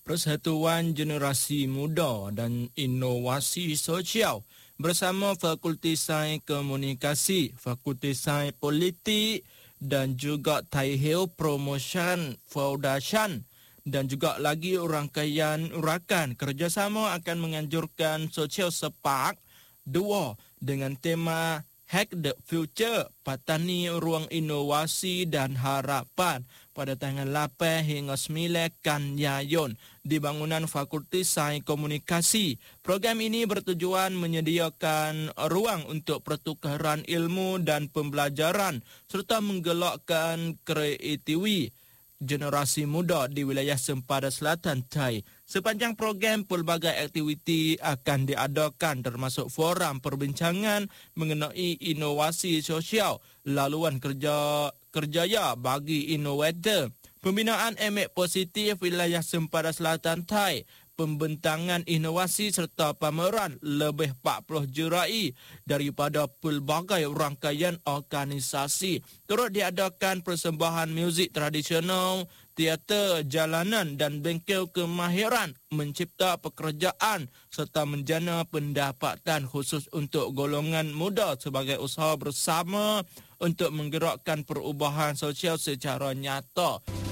Persatuan Generasi Muda dan Inovasi Sosial bersama Fakulti Sains Komunikasi, Fakulti Sains Politik dan juga Tai Hill Promotion Foundation dan juga lagi rangkaian urakan kerjasama akan menganjurkan Social Spark 2 dengan tema Hack the Future, Patani Ruang Inovasi dan Harapan pada tanggal 8 hingga 9 Kanyayon di bangunan Fakulti Sains Komunikasi. Program ini bertujuan menyediakan ruang untuk pertukaran ilmu dan pembelajaran serta menggelakkan kreativiti generasi muda di wilayah Sempadan Selatan Thai. Sepanjang program, pelbagai aktiviti akan diadakan termasuk forum perbincangan mengenai inovasi sosial, laluan kerjaya bagi inovator, pembinaan emek positif wilayah Sempadan Selatan Thai, pembentangan inovasi serta pameran lebih 40 jurai daripada pelbagai rangkaian organisasi. Turut diadakan persembahan muzik tradisional, teater jalanan dan bengkel kemahiran mencipta pekerjaan serta menjana pendapatan khusus untuk golongan muda sebagai usaha bersama untuk menggerakkan perubahan sosial secara nyata.